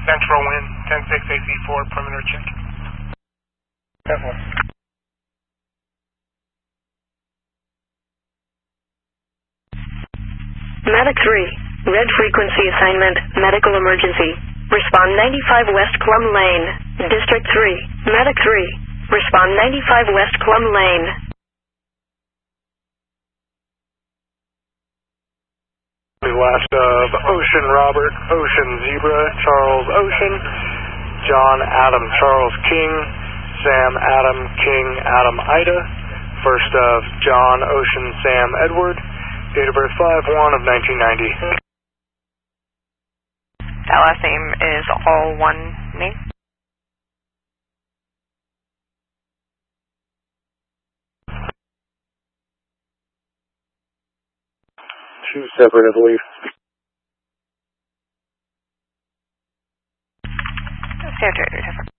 Central wind, 10-6 AC4, perimeter check. Definitely. Medic 3, red frequency assignment, medical emergency. Respond 95 West Clum Lane, District 3. Medic 3, respond 95 West Clum Lane. Last of Ocean Robert, Ocean Zebra, Charles Ocean, John Adam Charles King, Sam Adam King Adam Ida, first of John Ocean Sam Edward, date of birth 5/1 of 1990. That last name is all one name? Two separate, I believe. Different.